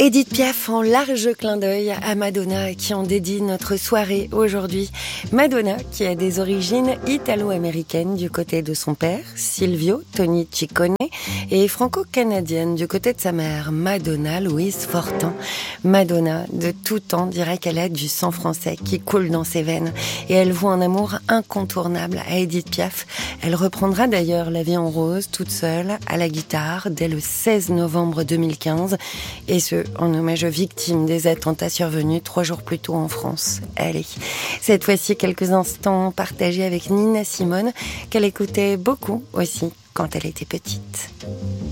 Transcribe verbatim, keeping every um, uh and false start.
Édith Piaf en large clin d'œil à Madonna qui en dédie notre soirée aujourd'hui. Madonna qui a des origines italo-américaines du côté de son père, Silvio Tony Ciccone, et franco-canadienne du côté de sa mère, Madonna Louise Fortin. Madonna, de tout temps, dirait qu'elle a du sang français qui coule dans ses veines et elle voue un amour incontournable à Édith Piaf. Elle reprendra d'ailleurs La vie en rose toute seule à la guitare dès le seize novembre deux mille quinze et ce en hommage aux victimes des attentats survenus trois jours plus tôt en France. Allez, cette fois-ci quelques instants partagés avec Nina Simone qu'elle écoutait beaucoup aussi quand elle était petite.